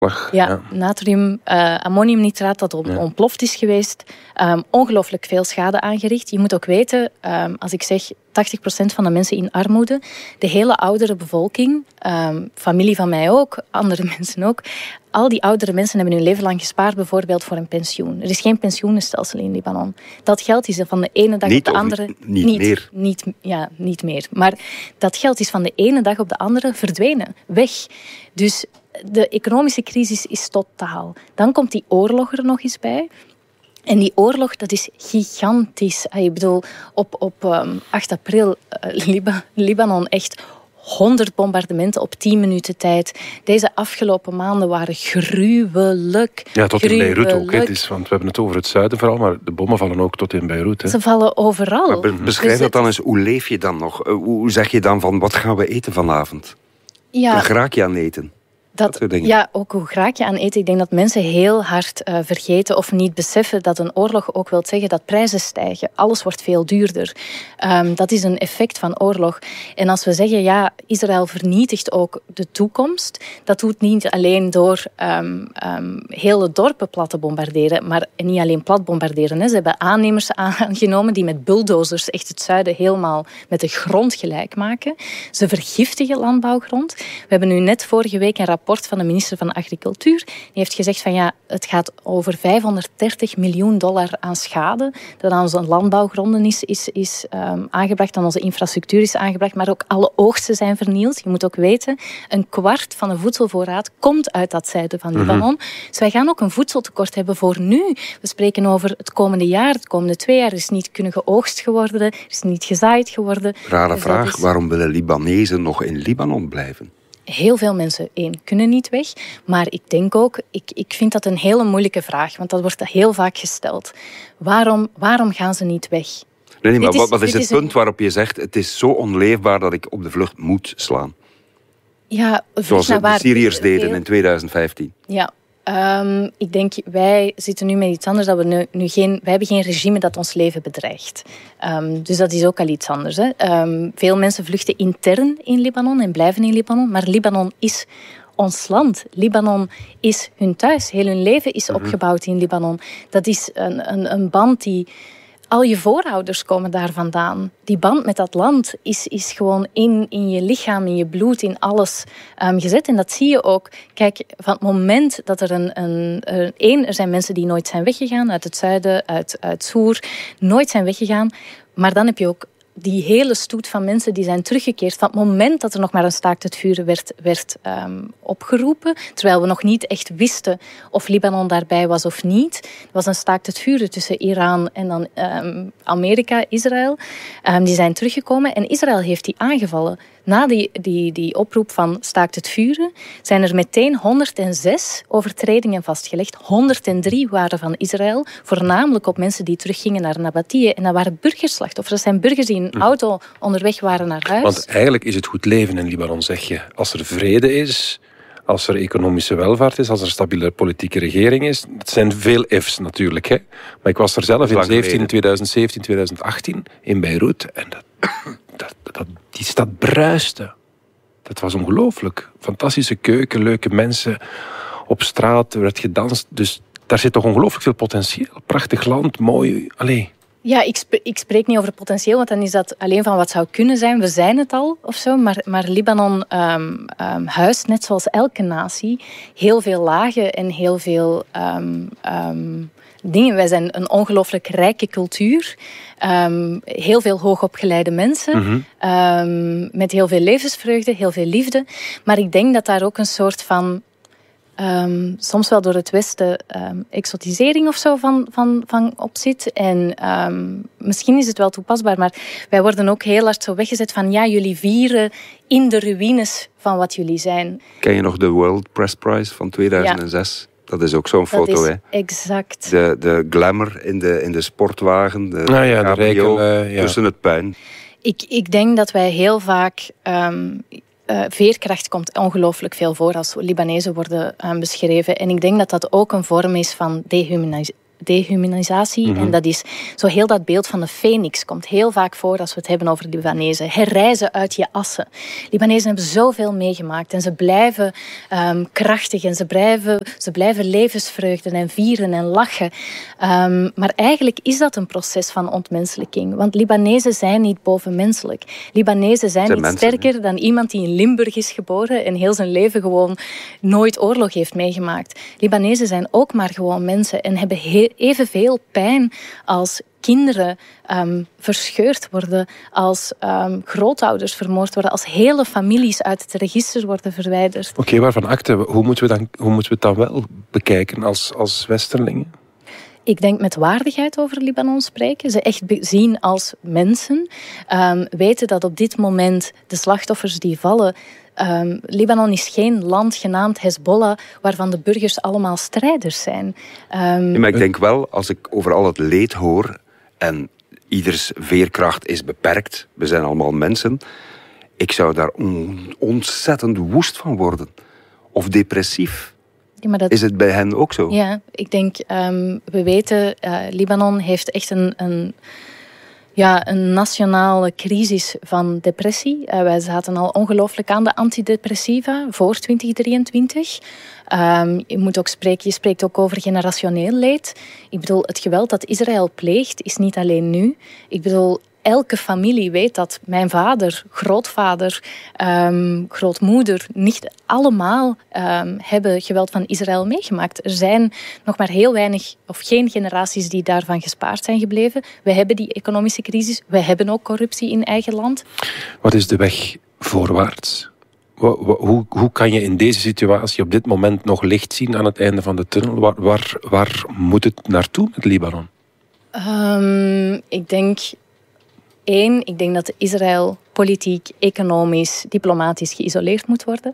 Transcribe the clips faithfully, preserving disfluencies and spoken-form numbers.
Wacht, ja, ja. natrium, uh, ammoniumnitraat dat on- ja. ontploft is geweest. Um, ongelooflijk veel schade aangericht. Je moet ook weten, um, als ik zeg tachtig procent van de mensen in armoede, de hele oudere bevolking, um, familie van mij ook, andere mensen ook, al die oudere mensen hebben hun leven lang gespaard bijvoorbeeld voor een pensioen. Er is geen pensioenstelsel in Libanon. Dat geld is van de ene dag niet op de of andere... Niet, niet meer. Niet, ja, niet meer. Maar dat geld is van de ene dag op de andere verdwenen. Weg. Dus de economische crisis is totaal. Dan komt die oorlog er nog eens bij. En die oorlog, dat is gigantisch. Ik bedoel, op, op um, acht april, uh, Liba, Libanon echt honderd bombardementen op tien minuten tijd. Deze afgelopen maanden waren gruwelijk. Ja, tot gruwelijk. in Beirut ook. Hè. Het is, want we hebben het over het zuiden vooral, maar de bommen vallen ook tot in Beirut. Hè. Ze vallen overal. Maar be- beschrijf dus dat dan het... eens. Hoe leef je dan nog? Hoe zeg je dan van, wat gaan we eten vanavond? Ja. Hoe raak je aan eten? Dat, dat ja, ook hoe raak je aan eten. Ik denk dat mensen heel hard uh, vergeten of niet beseffen dat een oorlog ook wil zeggen dat prijzen stijgen. Alles wordt veel duurder. Um, dat is een effect van oorlog. En als we zeggen, ja, Israël vernietigt ook de toekomst, dat doet niet alleen door um, um, hele dorpen plat te bombarderen, maar niet alleen plat bombarderen. Hè. Ze hebben aannemers aangenomen die met bulldozers echt het zuiden helemaal met de grond gelijk maken. Ze vergiftigen landbouwgrond. We hebben nu net vorige week een rapport van de minister van Agricultuur. Die heeft gezegd van ja, het gaat over vijfhonderddertig miljoen dollar aan schade dat aan onze landbouwgronden is, is, is um, aangebracht, aan onze infrastructuur is aangebracht, maar ook alle oogsten zijn vernield. Je moet ook weten, een kwart van de voedselvoorraad komt uit dat zuiden van Libanon. Mm-hmm. Dus wij gaan ook een voedseltekort hebben voor nu. We spreken over het komende jaar, het komende twee jaar. Er is niet kunnen geoogst geworden, er is niet gezaaid geworden. Rare dus vraag, is... waarom willen Libanezen nog in Libanon blijven? Heel veel mensen, één, kunnen niet weg. Maar ik denk ook, ik, ik vind dat een hele moeilijke vraag. Want dat wordt heel vaak gesteld. Waarom, waarom gaan ze niet weg? Nee, nee maar is, wat, wat is het is punt een... waarop je zegt, het is zo onleefbaar dat ik op de vlucht moet slaan? Ja, zoals de waar... Syriërs deden in twintig vijftien. Ja. Um, ik denk, wij zitten nu met iets anders. Dat we nu, nu geen, wij hebben geen regime dat ons leven bedreigt. Um, dus dat is ook al iets anders. Hè. Um, veel mensen vluchten intern in Libanon en blijven in Libanon. Maar Libanon is ons land. Libanon is hun thuis. Heel hun leven is mm-hmm. opgebouwd in Libanon. Dat is een, een, een band die... Al je voorouders komen daar vandaan. Die band met dat land is, is gewoon in, in je lichaam, in je bloed, in alles um, gezet. En dat zie je ook. Kijk, van het moment dat er een... een, een één, er zijn mensen die nooit zijn weggegaan uit het zuiden, uit, uit Soer, nooit zijn weggegaan. Maar dan heb je ook die hele stoet van mensen die zijn teruggekeerd van het moment dat er nog maar een staakt het vuren werd, werd um, opgeroepen. Terwijl we nog niet echt wisten of Libanon daarbij was of niet. Er was een staakt het vuren tussen Iran en dan um, Amerika, Israël. Um, die zijn teruggekomen en Israël heeft die aangevallen. Na die, die, die oproep van staakt het vuren zijn er meteen honderdzes overtredingen vastgelegd. honderddrie waren van Israël, voornamelijk op mensen die teruggingen naar Nabatie. En dat waren burgerslachtoffers. Dat zijn burgers die in een auto onderweg waren naar huis. Want eigenlijk is het goed leven in Libanon, zeg je. Als er vrede is, als er economische welvaart is, als er een stabiele politieke regering is. Het zijn veel ifs natuurlijk. Hè. Maar ik was er zelf in twintig zeventien, twintig achttien in Beirut en dat... Dat, dat, die stad bruiste. Dat was ongelooflijk. Fantastische keuken, leuke mensen. Op straat werd gedanst. Dus daar zit toch ongelooflijk veel potentieel. Prachtig land, mooi. Allee. Ja, ik, sp- ik spreek niet over potentieel, want dan is dat alleen van wat zou kunnen zijn. We zijn het al, of zo. Maar, maar Libanon um, um, huist, net zoals elke natie, heel veel lagen en heel veel... Um, um, dingen. Wij zijn een ongelooflijk rijke cultuur. Um, heel veel hoogopgeleide mensen. Mm-hmm. Um, met heel veel levensvreugde, heel veel liefde. Maar ik denk dat daar ook een soort van... Um, soms wel door het Westen um, exotisering of zo van, van, van op zit. En um, misschien is het wel toepasbaar, maar wij worden ook heel hard zo weggezet van ja, jullie vieren in de ruïnes van wat jullie zijn. Ken je nog de World Press Prize van tweeduizend zes? Ja. Dat is ook zo'n foto, dat is hè? Exact. De, de glamour in de, in de sportwagen, de nou ja, cabrio, de rijke, uh, ja. tussen het puin. Ik, ik denk dat wij heel vaak... Um, uh, veerkracht komt ongelooflijk veel voor als Libanezen worden um, beschreven. En ik denk dat dat ook een vorm is van dehumanis- dehumanisatie. Mm-hmm. En dat is zo heel dat beeld van de Phoenix komt heel vaak voor als we het hebben over Libanezen. Herrijzen uit je assen. Libanezen hebben zoveel meegemaakt en ze blijven um, krachtig en ze blijven, ze blijven levensvreugden en vieren en lachen. Um, maar eigenlijk is dat een proces van ontmenselijking. Want Libanezen zijn niet bovenmenselijk. Libanezen zijn, zijn niet mensen, sterker hè? dan iemand die in Limburg is geboren en heel zijn leven gewoon nooit oorlog heeft meegemaakt. Libanezen zijn ook maar gewoon mensen en hebben he- evenveel pijn als kinderen um, verscheurd worden, als um, grootouders vermoord worden, als hele families uit het register worden verwijderd. Oké, okay, waarvan akte? Hoe moeten we dan, hoe moeten we het dan wel bekijken als, als westerlingen? Ik denk met waardigheid over Libanon spreken. Ze echt zien als mensen. Um, weten dat op dit moment de slachtoffers die vallen... Um, Libanon is geen land genaamd Hezbollah waarvan de burgers allemaal strijders zijn. Um, ja, maar ik denk wel, als ik over al het leed hoor... en ieders veerkracht is beperkt, we zijn allemaal mensen... ik zou daar on- ontzettend woest van worden. Of depressief. Ja, maar dat... Is het bij hen ook zo? Ja, ik denk, um, we weten, uh, Libanon heeft echt een, een, ja, een nationale crisis van depressie. Uh, wij zaten al ongelooflijk aan de antidepressiva voor twintig drieëntwintig. Um, je moet ook spreken, je spreekt ook over generationeel leed. Ik bedoel, het geweld dat Israël pleegt is niet alleen nu. Ik bedoel... Elke familie weet dat mijn vader, grootvader, um, grootmoeder, niet allemaal um, hebben geweld van Israël meegemaakt. Er zijn nog maar heel weinig of geen generaties die daarvan gespaard zijn gebleven. We hebben die economische crisis, we hebben ook corruptie in eigen land. Wat is de weg voorwaarts? Hoe, hoe kan je in deze situatie op dit moment nog licht zien aan het einde van de tunnel? Waar, waar, waar moet het naartoe met Libanon? Um, ik denk... Eén, ik denk dat Israël politiek, economisch, diplomatisch geïsoleerd moet worden.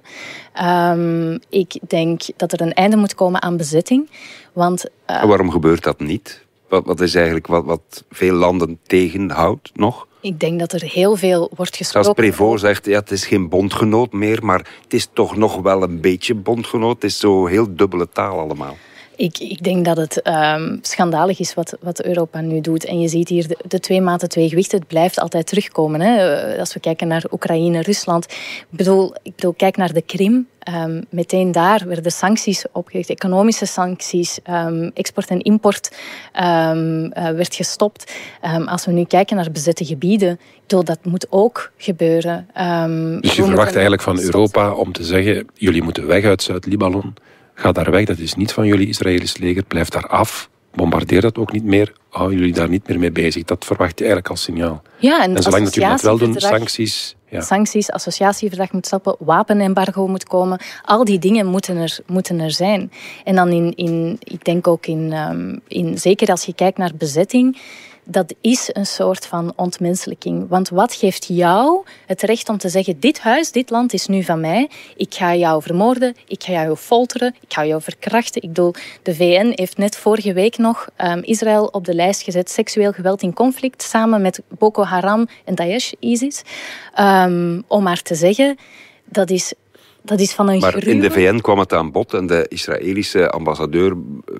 Um, ik denk dat er een einde moet komen aan bezetting. Want, uh, en waarom gebeurt dat niet? Wat, wat is eigenlijk wat, wat veel landen tegenhoudt nog? Ik denk dat er heel veel wordt gesproken. Als Prévost zegt, ja, het is geen bondgenoot meer, maar het is toch nog wel een beetje bondgenoot. Het is zo heel dubbele taal allemaal. Ik, ik denk dat het um, schandalig is wat, wat Europa nu doet. En je ziet hier de, de twee maten, twee gewichten. Het blijft altijd terugkomen. Hè? Als we kijken naar Oekraïne, Rusland. Ik bedoel, ik bedoel kijk naar de Krim. Um, meteen daar werden sancties opgericht. Economische sancties. Um, export en import um, uh, werd gestopt. Um, als we nu kijken naar bezette gebieden. Ik bedoel, dat moet ook gebeuren. Um, dus je verwacht eigenlijk van Europa om te zeggen... jullie moeten weg uit Zuid-Libanon... Ga daar weg, dat is niet van jullie Israëlisch leger. Blijf daar af. Bombardeer dat ook niet meer. Hou jullie daar niet meer mee bezig. Dat verwacht je eigenlijk als signaal. Ja, en, en zolang dat jullie dat wel doen, sancties... Ja. Sancties, associatieverdrag moet stappen, wapenembargo moet komen. Al die dingen moeten er, moeten er zijn. En dan in, in ik denk ook in, um, in... Zeker als je kijkt naar bezetting... Dat is een soort van ontmenselijking. Want wat geeft jou het recht om te zeggen... dit huis, dit land is nu van mij. Ik ga jou vermoorden, ik ga jou folteren, ik ga jou verkrachten. Ik bedoel, de V N heeft net vorige week nog um, Israël op de lijst gezet... seksueel geweld in conflict, samen met Boko Haram en Daesh, ISIS. Um, om maar te zeggen, dat is... Dat is van een maar gruwel. In de V N kwam het aan bod en de Israëlische ambassadeur...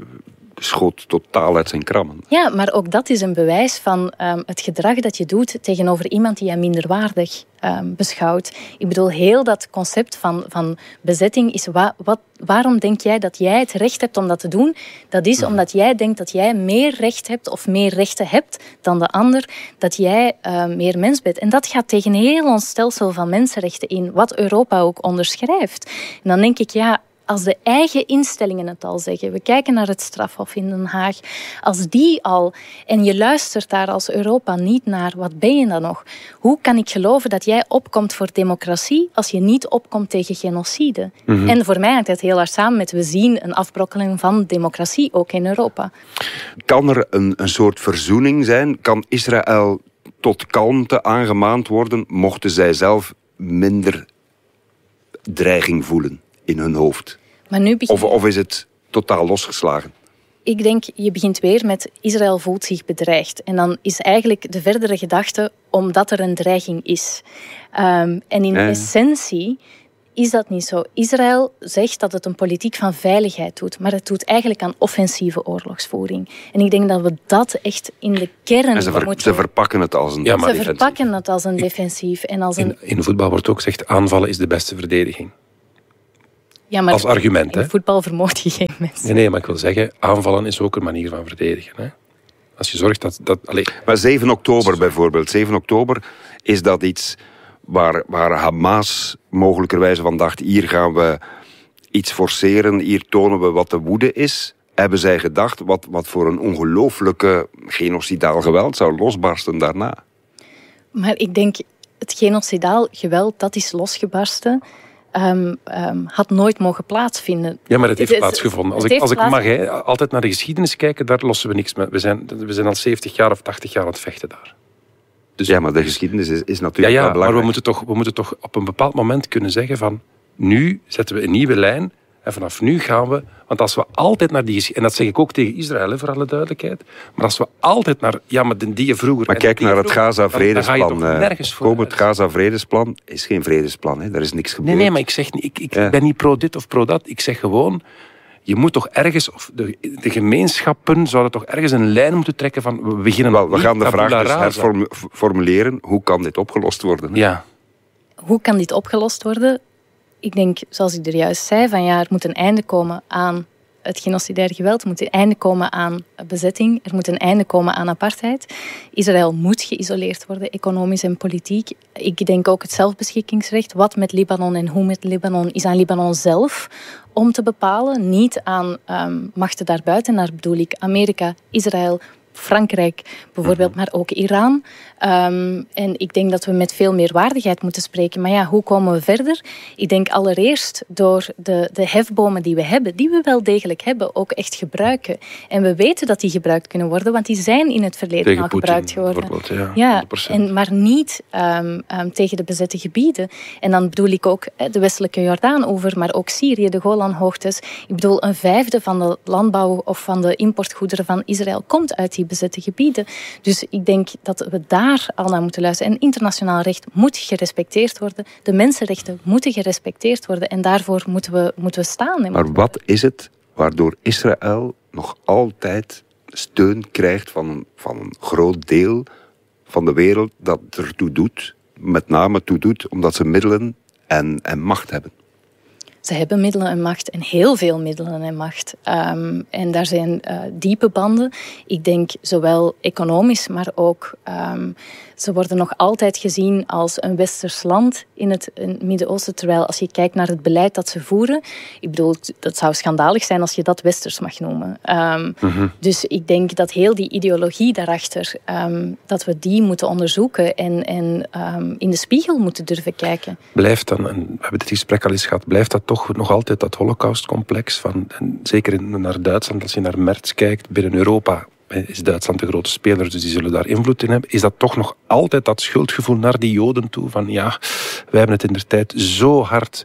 schoot totaal uit zijn krammen. Ja, maar ook dat is een bewijs van um, het gedrag dat je doet tegenover iemand die je minderwaardig um, beschouwt. Ik bedoel, heel dat concept van, van bezetting is... Wa- wat, waarom denk jij dat jij het recht hebt om dat te doen? Dat is mm. omdat jij denkt dat jij meer recht hebt of meer rechten hebt dan de ander. Dat jij uh, meer mens bent. En dat gaat tegen heel ons stelsel van mensenrechten in, wat Europa ook onderschrijft. En dan denk ik, ja... Als de eigen instellingen het al zeggen, we kijken naar het strafhof in Den Haag, als die al, en je luistert daar als Europa niet naar, wat ben je dan nog? Hoe kan ik geloven dat jij opkomt voor democratie als je niet opkomt tegen genocide? Mm-hmm. En voor mij hangt het heel hard samen met, we zien een afbrokkeling van democratie, ook in Europa. Kan er een, een soort verzoening zijn? Kan Israël tot kalmte aangemaand worden, mochten zij zelf minder dreiging voelen in hun hoofd? Maar nu begin... of, of is het totaal losgeslagen? Ik denk, je begint weer met Israël voelt zich bedreigd. En dan is eigenlijk de verdere gedachte omdat er een dreiging is. Um, en in ja. essentie is dat niet zo. Israël zegt dat het een politiek van veiligheid doet, maar het doet eigenlijk aan offensieve oorlogsvoering. En ik denk dat we dat echt in de kern en ze, ver, moeten... ze verpakken het als een ja, Ze verpakken het als een defensief. En als een... In, in voetbal wordt ook gezegd, aanvallen is de beste verdediging. Ja, maar als argument, in hè? voetbal vermoord je geen mensen. Nee, nee, maar ik wil zeggen, aanvallen is ook een manier van verdedigen. Hè? Als je zorgt dat... dat allez. Maar zeven oktober bijvoorbeeld. zeven oktober, is dat iets waar, waar Hamas mogelijkerwijze van dacht, hier gaan we iets forceren, hier tonen we wat de woede is. Hebben zij gedacht, wat, wat voor een ongelooflijke genocidaal geweld zou losbarsten daarna? Maar ik denk, het genocidaal geweld, dat is losgebarsten... Um, um, had nooit mogen plaatsvinden. Ja, maar het heeft het, plaatsgevonden. Als, het ik, als ik plaats... mag, hè, altijd naar de geschiedenis kijken, daar lossen we niks mee. We zijn, we zijn al zeventig jaar of tachtig jaar aan het vechten daar. Dus, ja, maar de geschiedenis is, is natuurlijk ja, ja, wel belangrijk. Maar we moeten, toch, we moeten toch op een bepaald moment kunnen zeggen van, nu zetten we een nieuwe lijn en vanaf nu gaan we... Want als we altijd naar die geschiedenis... En dat zeg ik ook tegen Israël, hè, voor alle duidelijkheid. Maar als we altijd naar... Ja, maar die je vroeger... Maar kijk naar het Gaza-vredesplan. Komen het Gaza-vredesplan is geen vredesplan. Hè. Daar is niks gebeurd. Nee, nee, maar ik zeg niet... Ik, ik ja. ben niet pro dit of pro dat. Ik zeg gewoon... Je moet toch ergens... Of de, de gemeenschappen zouden toch ergens een lijn moeten trekken van... We beginnen Wel, we gaan de vraag dus rasa. herformuleren. Hoe kan dit opgelost worden? Hè? Ja. Hoe kan dit opgelost worden? Ik denk, zoals ik er juist zei, van ja, er moet een einde komen aan het genocidair geweld. Er moet een einde komen aan bezetting. Er moet een einde komen aan apartheid. Israël moet geïsoleerd worden, economisch en politiek. Ik denk ook het zelfbeschikkingsrecht. Wat met Libanon en hoe met Libanon is aan Libanon zelf om te bepalen. Niet aan um, machten daarbuiten. Daar bedoel ik Amerika, Israël, Frankrijk bijvoorbeeld, maar ook Iran. Um, en ik denk dat we met veel meer waardigheid moeten spreken. Maar ja, hoe komen we verder? Ik denk allereerst door de, de hefbomen die we hebben, die we wel degelijk hebben, ook echt gebruiken. En we weten dat die gebruikt kunnen worden, want die zijn in het verleden tegen al Putin, gebruikt geworden. Ja, ja, en, maar niet um, um, tegen de bezette gebieden. En dan bedoel ik ook de westelijke Jordaan-oever, maar ook Syrië, de Golanhoogtes. Ik bedoel, een vijfde van de landbouw of van de importgoederen van Israël komt uit die bezette gebieden. Dus ik denk dat we daar al naar moeten luisteren. En internationaal recht moet gerespecteerd worden. De mensenrechten moeten gerespecteerd worden. En daarvoor moeten we, moeten we staan. Maar wat is het waardoor Israël nog altijd steun krijgt van, van een groot deel van de wereld dat ertoe doet, met name toe doet, omdat ze middelen en, en macht hebben? Ze hebben middelen en macht en heel veel middelen en macht. Um, en daar zijn uh, diepe banden. Ik denk zowel economisch, maar ook... Um, ze worden nog altijd gezien als een westers land in het, in het Midden-Oosten. Terwijl als je kijkt naar het beleid dat ze voeren... Ik bedoel, dat zou schandalig zijn als je dat westers mag noemen. Um, mm-hmm. Dus ik denk dat heel die ideologie daarachter... Um, dat we die moeten onderzoeken en, en um, in de spiegel moeten durven kijken. Blijft dan, en we hebben dit gesprek al eens gehad... blijft dat toch nog altijd dat holocaustcomplex van... En zeker in, naar Duitsland, als je naar Merz kijkt, binnen Europa... is Duitsland de grote speler, dus die zullen daar invloed in hebben. Is dat toch nog altijd dat schuldgevoel naar die Joden toe? Van ja, wij hebben het in der tijd zo hard...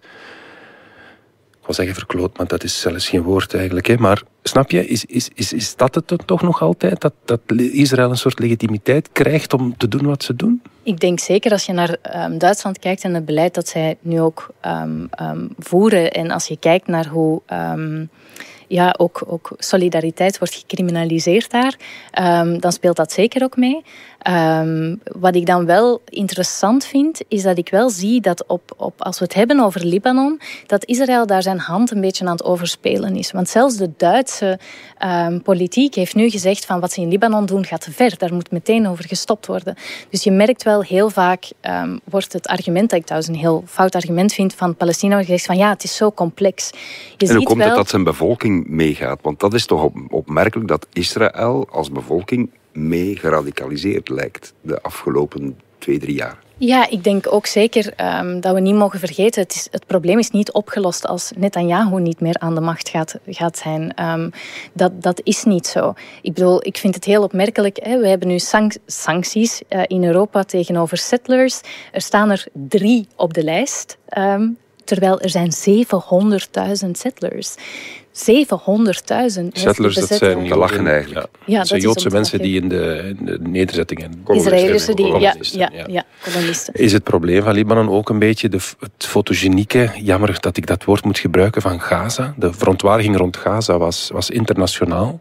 Ik wil zeggen verkloot, maar dat is zelfs geen woord eigenlijk. Hè. Maar snap je, is, is, is, is dat het toch nog altijd? Dat, dat Israël een soort legitimiteit krijgt om te doen wat ze doen? Ik denk zeker als je naar um, Duitsland kijkt en het beleid dat zij nu ook um, um, voeren. En als je kijkt naar hoe... Um, Ja, ook, ook solidariteit wordt gecriminaliseerd daar. Um, dan speelt dat zeker ook mee. Um, wat ik dan wel interessant vind, is dat ik wel zie dat op, op, als we het hebben over Libanon, dat Israël daar zijn hand een beetje aan het overspelen is. Want zelfs de Duitse um, politiek heeft nu gezegd van wat ze in Libanon doen gaat te ver. Daar moet meteen over gestopt worden. Dus je merkt wel heel vaak, um, wordt het argument, dat ik trouwens een heel fout argument vind, van Palestina gezegd van ja, het is zo complex. Je en hoe komt wel... het dat zijn bevolking meegaat? Want dat is toch op, opmerkelijk dat Israël als bevolking mee geradicaliseerd lijkt de afgelopen twee, drie jaar. Ja, ik denk ook zeker um, dat we niet mogen vergeten, het, is, het probleem is niet opgelost als Netanyahu niet meer aan de macht gaat, gaat zijn. Um, dat, dat is niet zo. Ik bedoel, ik vind het heel opmerkelijk. Hè. We hebben nu sanc- sancties uh, in Europa tegenover settlers. Er staan er drie op de lijst. Um, Terwijl er zijn zevenhonderdduizend settlers. zevenhonderdduizend Settlers, dat zijn te lachen eigenlijk. Ja, Ja, dat zijn dat Joodse is mensen die in de, in de nederzettingen... Israëlische die... Ja, kolonisten, ja, ja. ja, kolonisten. Is het probleem van Libanon ook een beetje de, het fotogenieke, jammer dat ik dat woord moet gebruiken, van Gaza? De verontwaardiging rond Gaza was, was internationaal.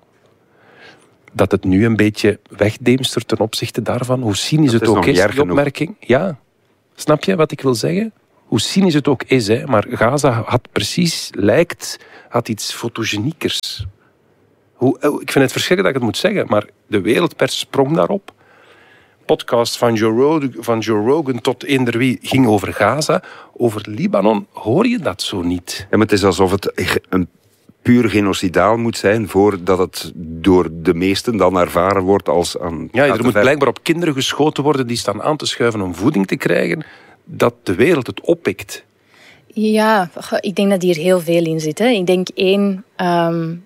Dat het nu een beetje wegdeemstert ten opzichte daarvan. Hoe cynisch Dat het is ook nog is, niet die erg genoeg. opmerking. Ja, snap je wat ik wil zeggen? Hoe cynisch het ook is, hè? Maar Gaza had precies, lijkt, had iets fotogeniekers. Hoe, ik vind het verschrikkelijk dat ik het moet zeggen, maar de wereldpers sprong daarop. Podcast van Joe Rogan, van Joe Rogan tot eender wie ging over Gaza. Over Libanon hoor je dat zo niet. Ja, maar het is alsof het een puur genocidaal moet zijn voordat het door de meesten dan ervaren wordt als... Aan, Ja, er aan moet ver... blijkbaar op kinderen geschoten worden die staan aan te schuiven om voeding te krijgen, dat de wereld het oppikt. Ja, ik denk dat hier heel veel in zit. Hè. Ik denk één... Um,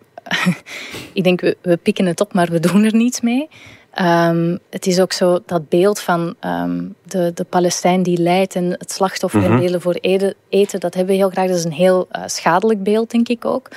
ik denk, we, we pikken het op, maar we doen er niets mee. Um, het is ook zo dat beeld van um, de, de Palestijn die lijdt en het slachtoffer mm-hmm. en delen voor eten, eten, dat hebben we heel graag. Dat is een heel uh, schadelijk beeld, denk ik ook.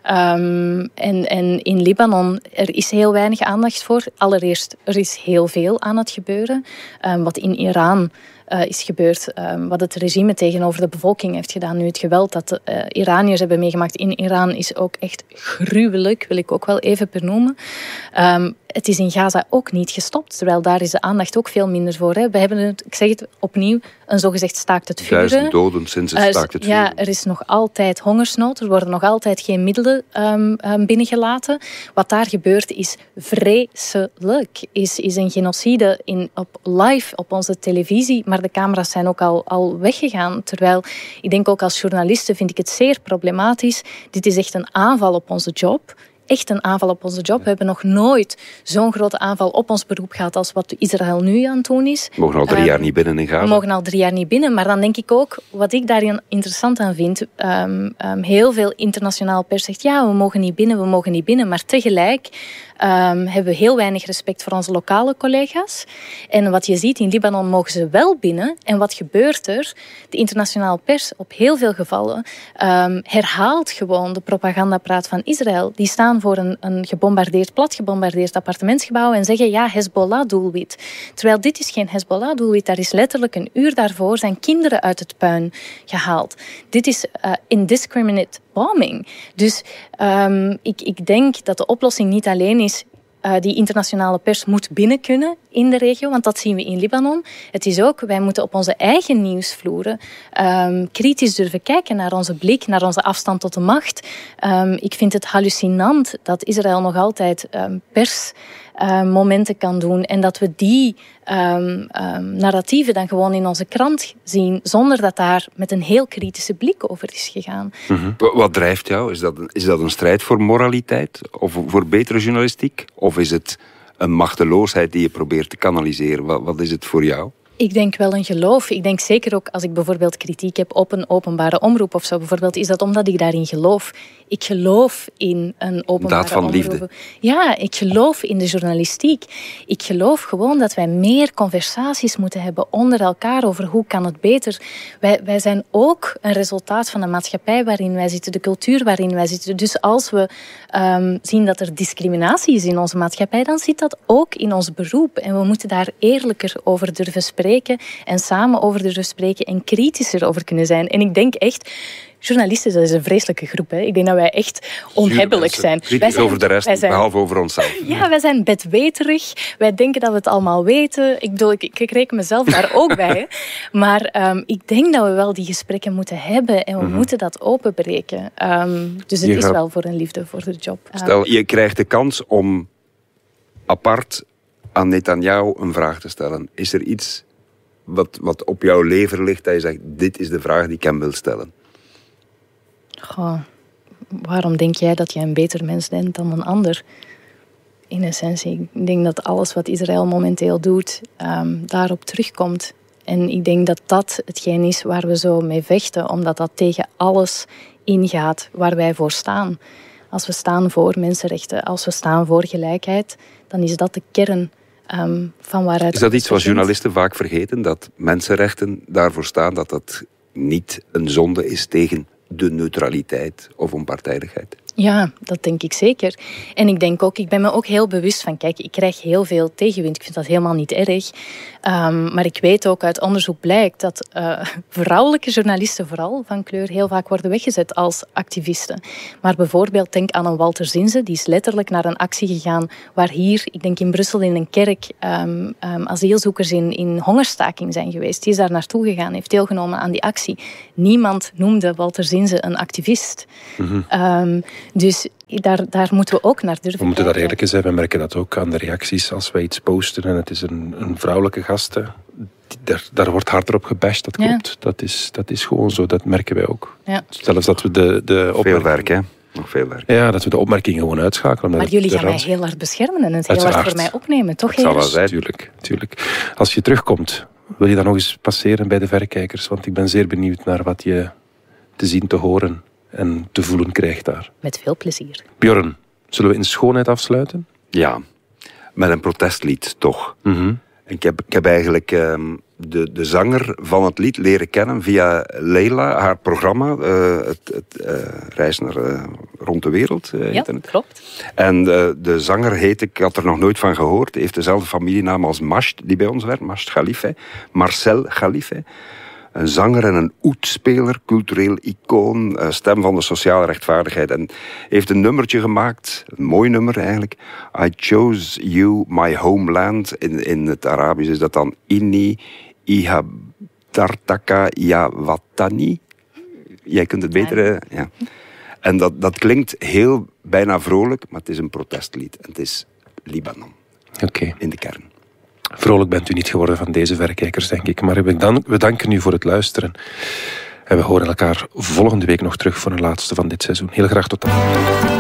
Um, en, en in Libanon, er is heel weinig aandacht voor. Allereerst, er is heel veel aan het gebeuren. Um, wat in Iran uh, is gebeurd, um, wat het regime tegenover de bevolking heeft gedaan. Nu, het geweld dat de uh, Iraniërs hebben meegemaakt in Iran is ook echt gruwelijk, wil ik ook wel even benoemen. Um, het is in Gaza ook niet gestopt, terwijl daar is de aandacht ook veel minder voor. Hè. We hebben het, ik zeg het opnieuw, een zogezegd staakt het vuren. Duizend doden sinds het staakt het vuren. Ja, er is nog altijd hongersnood, er worden nog altijd geen middelen um, um, binnengelaten. Wat daar gebeurt is vreselijk, is, is een genocide in, op live op onze televisie, maar de camera's zijn ook al, al weggegaan. Terwijl, ik denk ook als journaliste vind ik het zeer problematisch. Dit is echt een aanval op onze job. Echt een aanval op onze job. We hebben nog nooit zo'n grote aanval op ons beroep gehad als wat Israël nu aan het doen is. We mogen al drie um, jaar niet binnen in Gaza. We mogen al drie jaar niet binnen. Maar dan denk ik ook, wat ik daarin interessant aan vind, um, um, heel veel internationaal pers zegt, ja, we mogen niet binnen, we mogen niet binnen. Maar tegelijk um, hebben we heel weinig respect voor onze lokale collega's. En wat je ziet, in Libanon mogen ze wel binnen. En wat gebeurt er? De internationale pers, op heel veel gevallen, um, herhaalt gewoon de propagandapraat van Israël. Die staan voor een, een gebombardeerd, plat gebombardeerd appartementsgebouw en zeggen, ja, Hezbollah-doelwit. Terwijl dit is geen Hezbollah-doelwit. Daar is letterlijk een uur daarvoor zijn kinderen uit het puin gehaald. Dit is uh, indiscriminate bombing. Dus um, ik, ik denk dat de oplossing niet alleen is Uh, die internationale pers moet binnen kunnen in de regio, want dat zien we in Libanon. Het is ook, wij moeten op onze eigen nieuwsvloeren um, kritisch durven kijken naar onze blik, naar onze afstand tot de macht. Um, ik vind het hallucinant dat Israël nog altijd um, pers Uh, momenten kan doen en dat we die um, um, narratieven dan gewoon in onze krant zien, zonder dat daar met een heel kritische blik over is gegaan. Mm-hmm. Wat drijft jou? Is dat, een, is dat een strijd voor moraliteit? Of voor betere journalistiek? Of is het een machteloosheid die je probeert te kanaliseren? Wat, wat is het voor jou? Ik denk wel een geloof. Ik denk zeker ook als ik bijvoorbeeld kritiek heb op een openbare omroep of zo, bijvoorbeeld, is dat omdat ik daarin geloof. Ik geloof in een openbare daad van omroep. liefde. Ja, ik geloof in de journalistiek. Ik geloof gewoon dat wij meer conversaties moeten hebben onder elkaar over hoe kan het beter. Wij, wij zijn ook een resultaat van de maatschappij waarin wij zitten, de cultuur waarin wij zitten. Dus als we um, zien dat er discriminatie is in onze maatschappij, dan zit dat ook in ons beroep. En we moeten daar eerlijker over durven spreken en samen over durven spreken en kritischer over kunnen zijn. En ik denk echt, journalisten, dat is een vreselijke groep. Hè. Ik denk dat wij echt onhebbelijk zijn. Kritisch zijn, over de rest, zijn, behalve over onszelf. Ja, wij zijn bedweterig. Wij denken dat we het allemaal weten. Ik bedoel, ik, ik reken mezelf daar ook bij. Hè. Maar um, ik denk dat we wel die gesprekken moeten hebben en we mm-hmm. moeten dat openbreken. Um, dus het je is gaat... wel voor een liefde voor de job. Stel, je krijgt de kans om apart aan Netanyahu een vraag te stellen. Is er iets wat, wat op jouw lever ligt dat je zegt, dit is de vraag die ik hem wil stellen? Goh, waarom denk jij dat je een beter mens bent dan een ander? In essentie, ik denk dat alles wat Israël momenteel doet, um, daarop terugkomt. En ik denk dat dat hetgeen is waar we zo mee vechten, omdat dat tegen alles ingaat waar wij voor staan. Als we staan voor mensenrechten, als we staan voor gelijkheid, dan is dat de kern um, van waaruit... Is dat iets wat journalisten vaak vergeten? Dat mensenrechten daarvoor staan, dat dat niet een zonde is tegen de neutraliteit of onpartijdigheid. Ja, dat denk ik zeker. En ik denk ook, ik ben me ook heel bewust van, kijk, ik krijg heel veel tegenwind. Ik vind dat helemaal niet erg. Um, maar ik weet ook, uit onderzoek blijkt dat uh, vrouwelijke journalisten vooral van kleur heel vaak worden weggezet als activisten. Maar bijvoorbeeld, denk aan een Walter Zinze, die is letterlijk naar een actie gegaan waar hier, ik denk in Brussel in een kerk, um, um, asielzoekers in, in hongerstaking zijn geweest. Die is daar naartoe gegaan, heeft deelgenomen aan die actie. Niemand noemde Walter Zinze een activist. Mm-hmm. Um, Dus daar, daar moeten we ook naar durven. We moeten daar eerlijk in zijn. We merken dat ook aan de reacties als wij iets posten en het is een, een vrouwelijke gast. Daar, daar wordt harder op gebashed, dat klopt. Ja. Dat, is, dat is gewoon zo, dat merken wij ook. Ja. Zelfs dat we de, de opmerking... Veel werk, hè? Nog veel werk. Ja, dat we de opmerkingen gewoon uitschakelen. Maar jullie gaan rand... mij heel hard beschermen en het heel Uiteraard. hard voor mij opnemen, toch? Dat zal wel zijn. Tuurlijk, tuurlijk. Als je terugkomt, wil je dan nog eens passeren bij de verrekijkers? Want ik ben zeer benieuwd naar wat je te zien, te horen en te voelen krijgt daar. Met veel plezier. Björn, zullen we in schoonheid afsluiten? Ja, met een protestlied toch. Mm-hmm. Ik heb, ik heb eigenlijk um, de, de zanger van het lied leren kennen via Leila, haar programma, uh, het, het uh, Reis naar uh, rond de wereld. Uh, ja, klopt. En uh, de zanger heet, ik had er nog nooit van gehoord, heeft dezelfde familienaam als Masht, die bij ons werd, Masht Khalife, Marcel Khalife. Een zanger en een oetspeler, cultureel icoon, stem van de sociale rechtvaardigheid. En heeft een nummertje gemaakt, een mooi nummer eigenlijk. I chose you, my homeland. In, in het Arabisch is dat dan Inni Ihadartaka ya watani. Jij kunt het beter, ja. En dat, dat klinkt heel bijna vrolijk, maar het is een protestlied. En het is Libanon. Oké. Okay. In de kern. Vrolijk bent u niet geworden van deze verrekijkers, denk ik. Maar we danken u voor het luisteren. En we horen elkaar volgende week nog terug voor een laatste van dit seizoen. Heel graag tot dan.